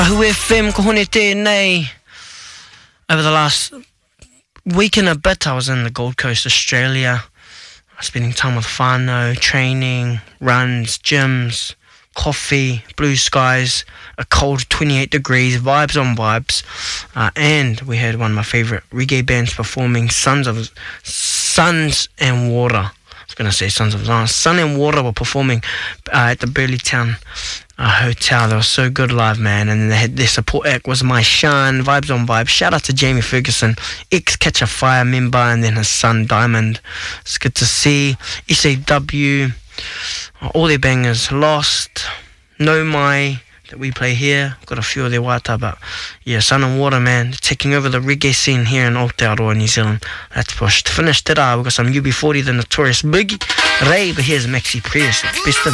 Ahu FM, ko hone tēnei. Over the last week and a bit, I was in the Gold Coast, Australia, spending time with whānau, training, runs, gyms, coffee, blue skies, a cold 28 degrees, vibes on vibes, and we had one of my favourite reggae bands performing, Sons and Water. I was going to say Sons of Zion. Sun and Water were performing at the Burleytown Hotel. They were so good live, man, and they had their support act was My Shan, vibes on vibes. Shout out to Jamie Ferguson, ex-Catch a Fire member, and then his son Diamond. It's good to see. SAW, all their bangers. Lost, No Mai, that we play here. Got a few of their wata, but yeah, Sun and Water, man, taking over the reggae scene here in Aotearoa, New Zealand. That's pushed. Finished it. We've got some UB40, the Notorious Biggie, Ray, but here's Maxi Prius. Best of